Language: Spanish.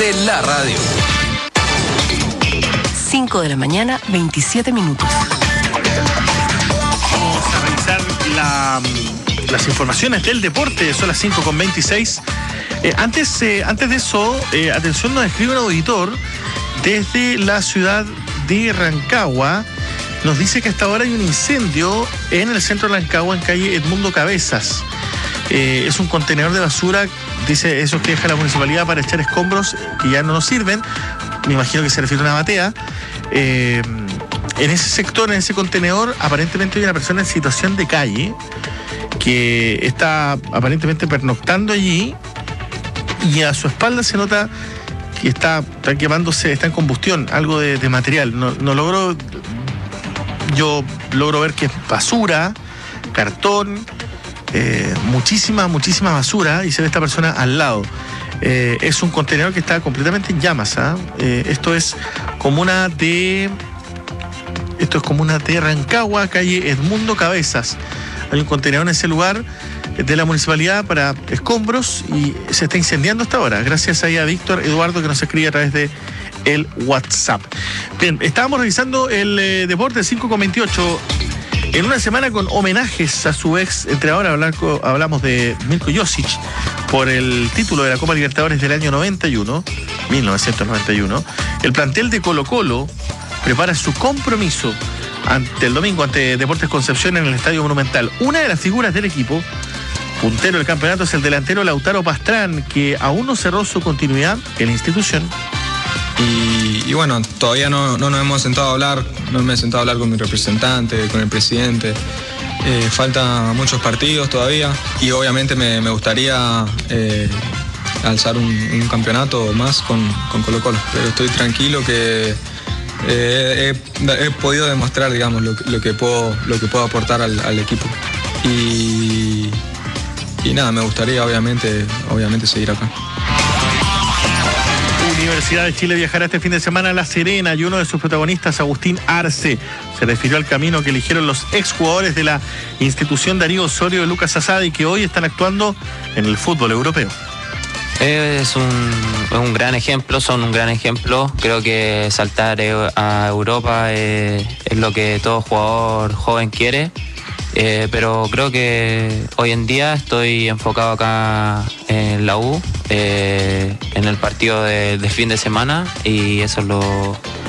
de la radio. 5 de la mañana, 27 minutos. Vamos a revisar las informaciones del deporte. Son las 5:26. Antes de eso, atención, nos escribe un auditor desde la ciudad de Rancagua. Nos dice que hasta ahora hay un incendio en el centro de Rancagua, en calle Edmundo Cabezas. Es un contenedor de basura, dice, esos que deja la municipalidad para echar escombros que ya no nos sirven. Me imagino que se refiere a una batea. En ese sector, en ese contenedor, aparentemente hay una persona en situación de calle que está aparentemente pernoctando allí, y a su espalda se nota que está quemándose, está en combustión, algo de material. Yo logro ver que es basura, cartón, muchísima basura, y se ve esta persona al lado. Es un contenedor que está completamente en llamas. Esto es comuna de Rancagua, calle Edmundo Cabezas. Hay un contenedor en ese lugar de la municipalidad para escombros y se está incendiando hasta ahora. Gracias ahí a Víctor Eduardo, que nos escribe a través de el WhatsApp. Bien, estábamos revisando el deporte 5:28. En una semana con homenajes a su ex entrenador, hablamos de Milko Josic por el título de la Copa Libertadores del año 1991. El plantel de Colo-Colo prepara su compromiso el domingo ante Deportes Concepción en el Estadio Monumental. Una de las figuras del equipo, puntero del campeonato, es el delantero Lautaro Pastrán, que aún no cerró su continuidad en la institución. Y bueno, todavía no nos hemos sentado a hablar, no me he sentado a hablar con mi representante, con el presidente. Faltan muchos partidos todavía y obviamente me gustaría alzar un campeonato más con Colo-Colo, pero estoy tranquilo que he podido demostrar, digamos, lo que puedo aportar al equipo. Y nada, me gustaría obviamente seguir acá. Universidad de Chile viajará este fin de semana a La Serena, y uno de sus protagonistas, Agustín Arce, se refirió al camino que eligieron los exjugadores de la institución Darío Osorio y Lucas Asadi, que hoy están actuando en el fútbol europeo. Es un gran ejemplo, son un gran ejemplo. Creo que saltar a Europa es lo que todo jugador joven quiere. Pero creo que hoy en día estoy enfocado acá en la U, en el partido de fin de semana, y eso es